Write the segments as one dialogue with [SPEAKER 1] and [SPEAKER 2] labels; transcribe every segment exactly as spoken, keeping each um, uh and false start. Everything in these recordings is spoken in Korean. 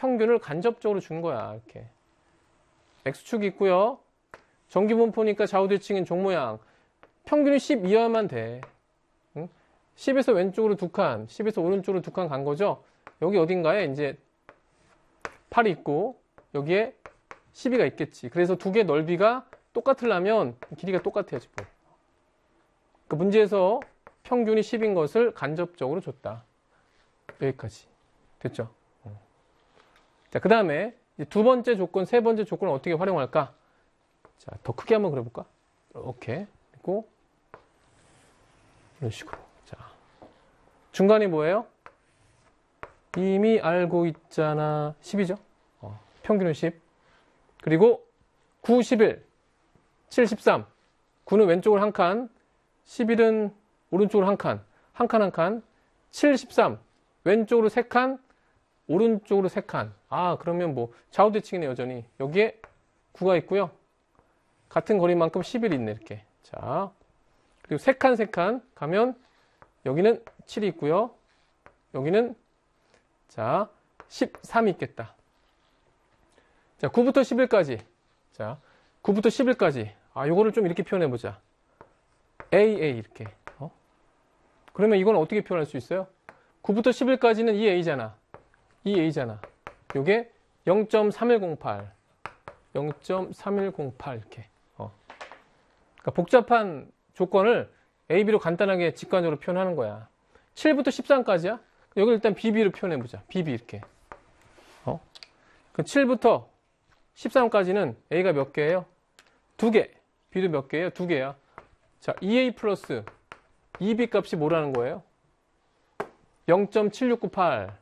[SPEAKER 1] 평균을 간접적으로 준 거야. 이렇게 X축이 있고요. 정규분포니까 좌우대칭인 종 모양. 평균이 십 이하만 돼. 응? 십에서 왼쪽으로 두 칸, 십에서 오른쪽으로 두 칸 간 거죠. 여기 어딘가에 이제 팔이 있고 여기에 십이가 있겠지. 그래서 두 개 넓이가 똑같으려면 길이가 똑같아야지 뭐. 그 문제에서 평균이 십인 것을 간접적으로 줬다. 여기까지 됐죠? 자, 그 다음에 두 번째 조건, 세 번째 조건을 어떻게 활용할까? 자, 더 크게 한번 그려볼까? 이렇게 그리고 이런 식으로. 자, 중간이 뭐예요? 이미 알고 있잖아. 십이죠? 어, 평균은 십. 그리고 구, 십일, 칠, 십삼. 구는 왼쪽으로 한 칸, 십일은 오른쪽으로 한 칸, 한 칸 한 칸. 칠, 십삼. 왼쪽으로 세 칸, 오른쪽으로 세 칸. 아, 그러면 뭐 좌우대칭이네 여전히. 여기에 구가 있고요. 같은 거리만큼 십일이 있네 이렇게. 자, 그리고 세 칸 세 칸 가면 여기는 칠이 있고요. 여기는 자 십삼이 있겠다. 자, 구부터 십일까지. 자, 구부터 십일까지. 아, 요거를 좀 이렇게 표현해 보자. 에이 에이 이렇게. 어? 그러면 이건 어떻게 표현할 수 있어요? 구부터 십일까지는 이 에이잖아. 이 에이잖아. 요게 영 점 삼일공팔. 영 점 삼일공팔 이렇게. 어. 그러니까 복잡한 조건을 에이, 비로 간단하게 직관적으로 표현하는 거야. 칠부터 십삼까지야? 여기 일단 비, 비로 표현해 보자. 비, 비 이렇게. 어? 그 칠부터 십삼까지는 A가 몇 개예요? 두 개. B도 몇 개예요? 두 개야. 자, 이 에이 플러스 이 비 값이 뭐라는 거예요? 영 점 칠육구팔.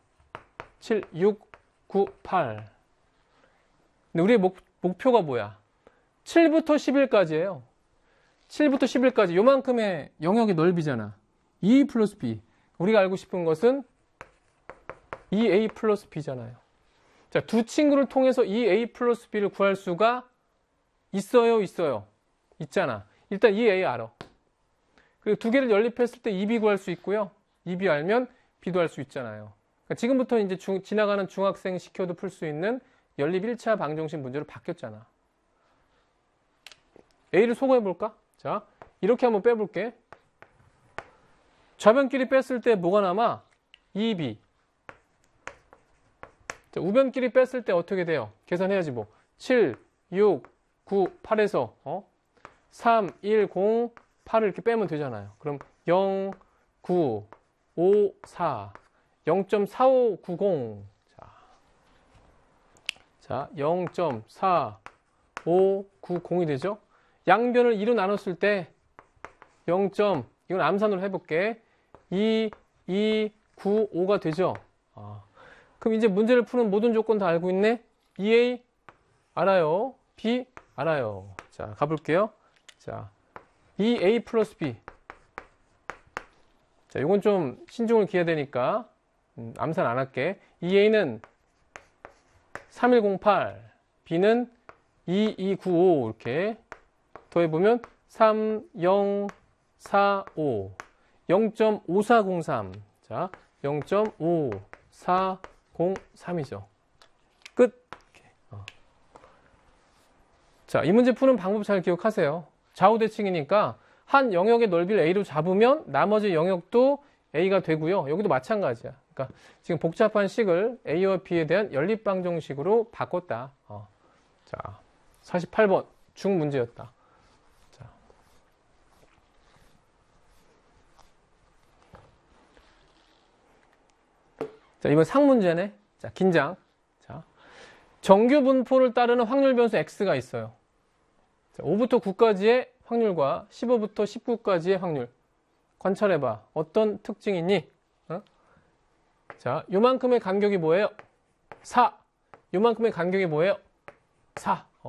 [SPEAKER 1] 칠육구팔. 근데 우리의 목, 목표가 뭐야? 칠부터 십일까지예요. 칠부터 십일까지 요만큼의 영역의 넓이잖아. 이 에이 플러스 B. 우리가 알고 싶은 것은 이 에이 플러스 B잖아요. 자, 두 친구를 통해서 이 에이 플러스 B를 구할 수가 있어요, 있어요? 있잖아. 일단 이 에이 알아. 그리고 두 개를 연립했을 때 이 비 구할 수 있고요. 이 비 알면 B도 할 수 있잖아요. 그러니까 지금부터 이제 중, 지나가는 중학생 시켜도 풀 수 있는 연립 일 차 방정식 문제로 바뀌었잖아. A를 소거해볼까? 자, 이렇게 한번 빼볼게. 좌변끼리 뺐을 때 뭐가 남아? 이 비. 자, 우변끼리 뺐을 때 어떻게 돼요? 계산해야지 뭐. 칠, 육, 구, 팔에서 어? 삼, 일, 공, 팔을 이렇게 빼면 되잖아요. 그럼 영, 구, 오, 사. 영 점 사오구공. 자, 자 영 점 사오구공이 되죠? 양변을 이로 나눴을 때 영. 이건 암산으로 해볼게. 이, 이, 구, 오가 되죠? 아, 그럼 이제 문제를 푸는 모든 조건 다 알고 있네? 이 에이 알아요. B 알아요. 자, 가볼게요. 자, 이 에이 플러스 B. 자, 이건 좀 신중을 기해야 되니까 음, 암산 안 할게. 이 에이는 삼일공팔, B는 이이구오 이렇게 더해보면 삼, 영, 사, 오. 영 점 오사공삼. 자, 영 점 오사공삼이죠. 끝. 어. 자, 이 문제 푸는 방법 잘 기억하세요. 좌우대칭이니까 한 영역의 넓이를 A로 잡으면 나머지 영역도 A가 되고요. 여기도 마찬가지야. 그러니까 지금 복잡한 식을 A와 B에 대한 연립방정식으로 바꿨다. 어. 자, 사십팔 번 중 문제였다. 자. 자, 이번 상문제네. 자, 긴장. 자, 정규 분포를 따르는 확률 변수 X가 있어요. 자, 오부터 구까지의 확률과 십오부터 십구까지의 확률. 관찰해봐. 어떤 특징이 있니? 어? 자, 요만큼의 간격이 뭐예요? 사. 요만큼의 간격이 뭐예요? 사. 어.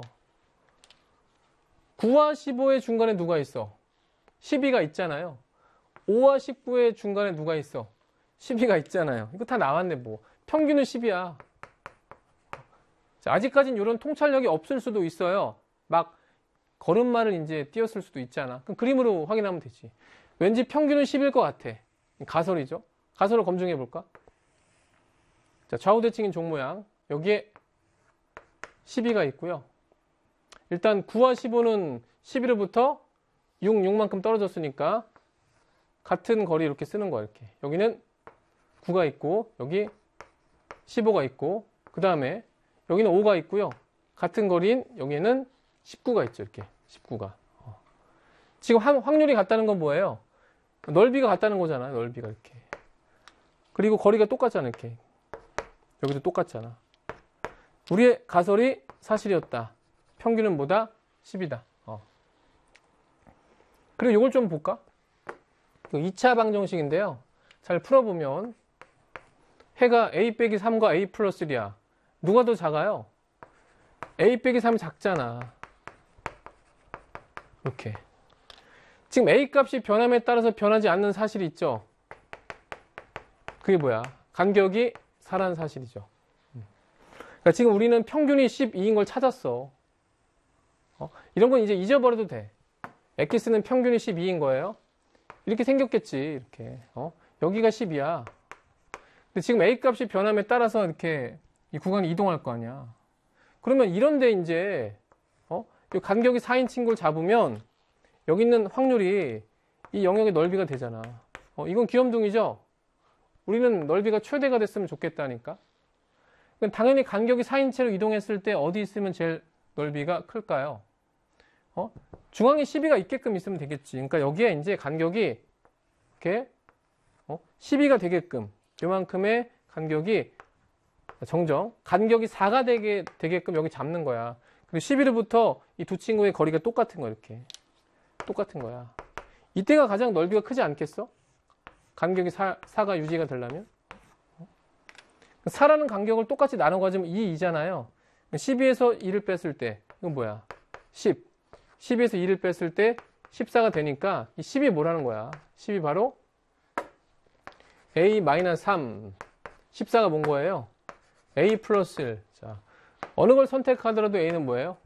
[SPEAKER 1] 구와 십오의 중간에 누가 있어? 십이가 있잖아요. 오와 십구의 중간에 누가 있어? 십이가 있잖아요. 이거 다 나왔네 뭐. 평균은 십이야. 자, 아직까지는 이런 통찰력이 없을 수도 있어요. 막 걸음마를 이제 띄었을 수도 있잖아. 그럼 그림으로 확인하면 되지. 왠지 평균은 십일 것 같아. 가설이죠. 가설을 검증해 볼까? 자, 좌우대칭인 종 모양. 여기에 십이가 있고요. 일단 구와 십오는 십일로부터 육, 육만큼 떨어졌으니까 같은 거리 이렇게 쓰는 거야. 이렇게. 여기는 구가 있고 여기 십오가 있고 그 다음에 여기는 오가 있고요. 같은 거리인 여기에는 십구가 있죠. 이렇게 십구가. 어. 지금 확률이 같다는 건 뭐예요? 넓이가 같다는 거잖아요. 넓이가 이렇게. 그리고 거리가 똑같잖아. 이렇게. 여기도 똑같잖아. 우리의 가설이 사실이었다. 평균은 뭐다? 십이다. 어. 그리고 이걸 좀 볼까? 이 차 방정식인데요. 잘 풀어보면 해가 a 빼기 삼과 a 플러스 일이야. 누가 더 작아요? a 빼기 삼이 작잖아. 이렇게. 지금 a 값이 변함에 따라서 변하지 않는 사실이 있죠. 그게 뭐야? 간격이 사라는 사실이죠. 그러니까 지금 우리는 평균이 십이인 걸 찾았어. 어? 이런 건 이제 잊어버려도 돼. x는 평균이 십이인 거예요. 이렇게 생겼겠지. 이렇게. 어? 여기가 십이야. 근데 지금 a 값이 변함에 따라서 이렇게 이 구간이 이동할 거 아니야. 그러면 이런데 이제 어? 이 간격이 사인 친구를 잡으면 여기 있는 확률이 이 영역의 넓이가 되잖아. 어, 이건 귀염둥이죠? 우리는 넓이가 최대가 됐으면 좋겠다니까. 당연히 간격이 사인체로 이동했을 때 어디 있으면 제일 넓이가 클까요? 어? 중앙에 십이가 있게끔 있으면 되겠지. 그러니까 여기에 이제 간격이 이렇게 어? 십이가 되게끔 요만큼의 간격이 정정 간격이 사가 되게, 되게끔 여기 잡는 거야. 그리고 십일로부터 이 두 친구의 거리가 똑같은 거야. 이렇게 똑같은 거야. 이때가 가장 넓이가 크지 않겠어? 간격이 사, 사가 유지가 되려면 사라는 간격을 똑같이 나눠 가지면 이, 이잖아요. 십이에서 이를 뺐을 때 이건 뭐야? 십. 십에서 이를 뺐을 때 십사가 되니까 이 십이 뭐라는 거야? 십이 바로 a 마이너스 삼. 십사가 뭔 거예요? a 플러스 일. 자, 어느 걸 선택하더라도 a는 뭐예요?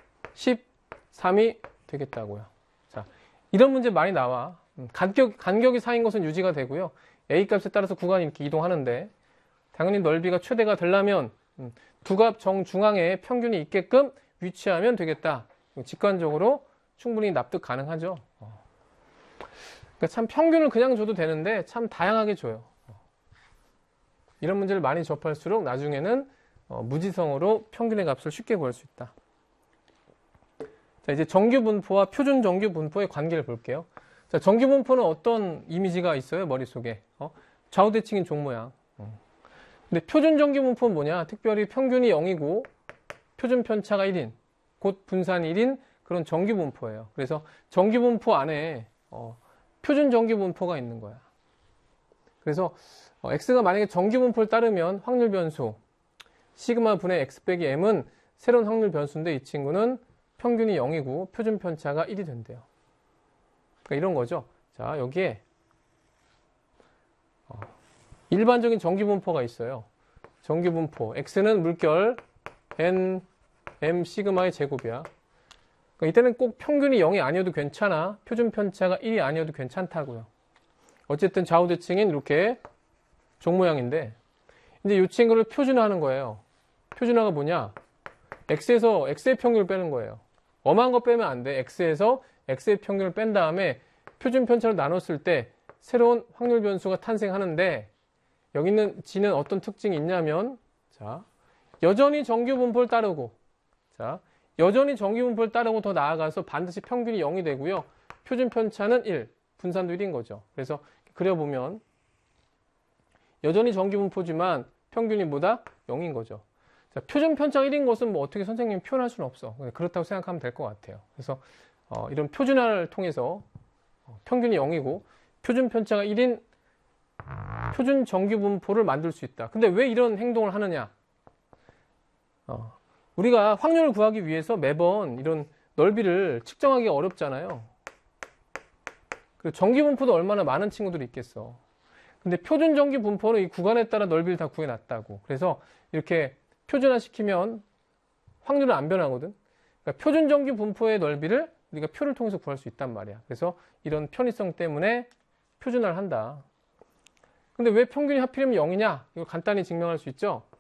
[SPEAKER 1] 십삼이 되겠다고요. 자, 이런 문제 많이 나와. 간격, 간격이 사인 것은 유지가 되고요. a 값에 따라서 구간이 이렇게 이동하는데 당연히 넓이가 최대가 되려면 두 값 정중앙에 평균이 있게끔 위치하면 되겠다. 직관적으로 충분히 납득 가능하죠. 그러니까 참 평균을 그냥 줘도 되는데 참 다양하게 줘요. 이런 문제를 많이 접할수록 나중에는 무지성으로 평균의 값을 쉽게 구할 수 있다. 자, 이제 정규 분포와 표준 정규 분포의 관계를 볼게요. 자, 정규 분포는 어떤 이미지가 있어요? 머릿속에. 어? 좌우대칭인 종 모양. 어. 근데 표준 정규 분포는 뭐냐? 특별히 평균이 영이고 표준 편차가 일인, 곧 분산이 일인 그런 정규 분포예요. 그래서 정규 분포 안에 어, 표준 정규 분포가 있는 거야. 그래서 어, x가 만약에 정규 분포를 따르면 확률 변수 시그마 분의 x 빼기 m은 새로운 확률 변수인데 이 친구는 평균이 영이고 표준 편차가 일이 된대요. 그러니까 이런 거죠. 자, 여기에 어, 일반적인 정규 분포가 있어요. 정규 분포 x는 물결 n m 시그마의 제곱이야. 그러니까 이때는 꼭 평균이 영이 아니어도 괜찮아. 표준 편차가 일이 아니어도 괜찮다고요. 어쨌든 좌우대칭인 이렇게 종 모양인데 이제 이 친구를 표준화하는 거예요. 표준화가 뭐냐? x에서 x의 평균을 빼는 거예요. 엄한 거 빼면 안 돼. x에서 x의 평균을 뺀 다음에 표준 편차로 나눴을 때 새로운 확률 변수가 탄생하는데 여기 있는 g는 어떤 특징이 있냐면 자, 여전히 정규 분포를 따르고 자, 여전히 정규 분포를 따르고 더 나아가서 반드시 평균이 영이 되고요. 표준 편차는 일, 분산도 일인 거죠. 그래서 그려보면 여전히 정규 분포지만 평균이 뭐다? 영인 거죠. 자, 표준 편차가 일인 것은 뭐 어떻게 선생님이 표현할 수는 없어. 그렇다고 생각하면 될 것 같아요. 그래서 어, 이런 표준화를 통해서 어, 평균이 영이고 표준 편차가 일인 표준 정규 분포를 만들 수 있다. 근데 왜 이런 행동을 하느냐? 어, 우리가 확률을 구하기 위해서 매번 이런 넓이를 측정하기가 어렵잖아요. 그리고 정규 분포도 얼마나 많은 친구들이 있겠어. 근데 표준 정규 분포는 이 구간에 따라 넓이를 다 구해놨다고. 그래서 이렇게 표준화 시키면 확률은 안 변하거든. 그러니까 표준 정규 분포의 넓이를 우리가 표를 통해서 구할 수 있단 말이야. 그래서 이런 편의성 때문에 표준화를 한다. 근데 왜 평균이 하필이면 영이냐? 이거 간단히 증명할 수 있죠.